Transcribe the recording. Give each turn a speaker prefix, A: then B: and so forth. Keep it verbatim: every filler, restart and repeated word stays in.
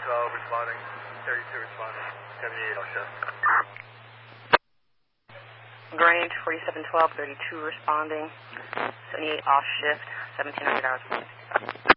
A: twelve responding, thirty-two responding, seventy-eight off shift.
B: Grange, forty-seven twelve, thirty-two responding, seventy-eight off shift, seventeen hundred hours.